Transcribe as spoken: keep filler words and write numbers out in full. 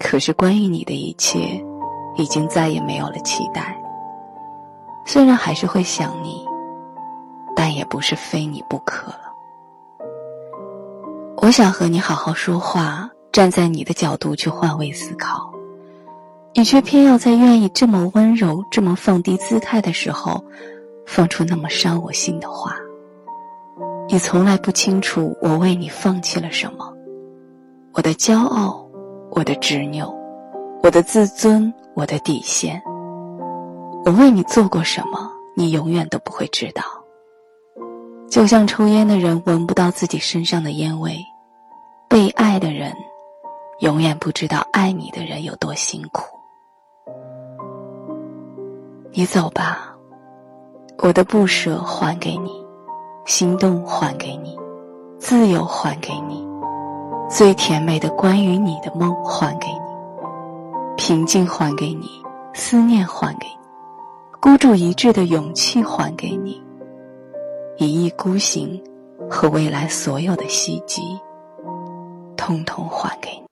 可是关于你的一切已经再也没有了期待。虽然还是会想你，但也不是非你不可了。我想和你好好说话，站在你的角度去换位思考，你却偏要在愿意这么温柔这么放低姿态的时候放出那么伤我心的话。你从来不清楚我为你放弃了什么，我的骄傲，我的执拗，我的自尊，我的底线，我为你做过什么，你永远都不会知道。就像抽烟的人闻不到自己身上的烟味，被爱的人永远不知道爱你的人有多辛苦。你走吧，我的不舍还给你，心动还给你，自由还给你，最甜美的关于你的梦还给你，平静还给你，思念还给你，孤注一掷的勇气还给你，一意孤行和未来所有的希冀，统统还给你。